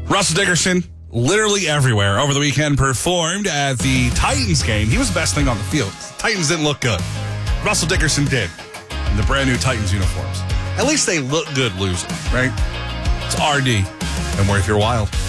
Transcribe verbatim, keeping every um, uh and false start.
Russell Dickerson, literally everywhere over the weekend, performed at the Titans game. He was the best thing on the field. Titans didn't look good. Russell Dickerson did. In the brand new Titans uniforms. At least they look good losing, right? It's R D. And we're If You're Wild.